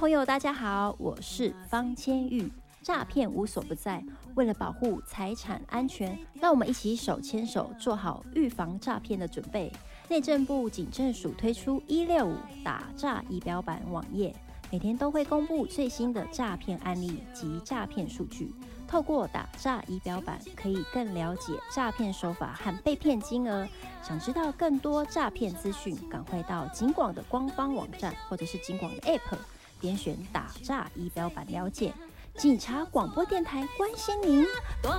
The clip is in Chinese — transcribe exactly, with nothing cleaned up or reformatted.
朋友，大家好，我是方千玉。诈骗无所不在，为了保护财产安全，让我们一起手牵手做好预防诈骗的准备。内政部警政署推出一六五打诈仪表板网页，每天都会公布最新的诈骗案例及诈骗数据。透过打诈仪表板，可以更了解诈骗手法和被骗金额。想知道更多诈骗资讯，赶快到警广的官方网站或者是警广的 App， 点选打诈仪表板了解。警察广播电台关心您。